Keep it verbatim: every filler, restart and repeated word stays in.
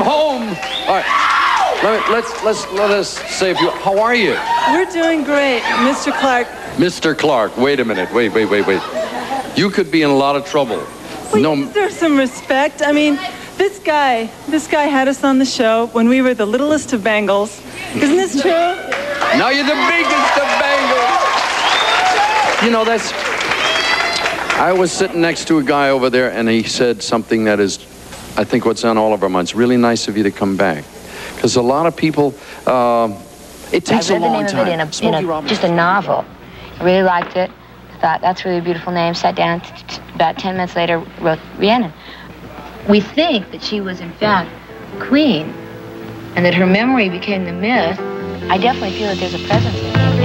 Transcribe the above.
home. All right. Let me, let's let's let us say a few. How are you? We're doing great, Mister Clark. Mister Clark. Wait a minute. Wait, wait, wait, wait. You could be in a lot of trouble. Well, no. There's some respect. I mean, this guy, this guy had us on the show when we were the littlest of Bangles. Isn't this true? Now you're the biggest of Bangles. You know, that's... I was sitting next to a guy over there, and he said something that is, I think, what's on all of our minds. Really nice of you to come back. Because a lot of people, uh, it takes a long time. I read the name of it in, a, in a, just a novel. I really liked it. Thought, that's really a beautiful name. Sat down, t t about ten minutes later, wrote Rhiannon. We think that she was, in fact, queen, and that her memory became the myth. I definitely feel that there's a presence there.